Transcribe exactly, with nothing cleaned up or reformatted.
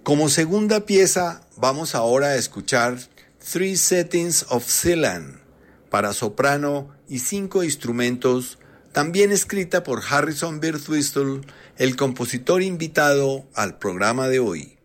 Como segunda pieza, vamos ahora a escuchar Three Settings of Ceylon para soprano y cinco instrumentos, también escrita por Harrison Birtwistle, el compositor invitado al programa de hoy.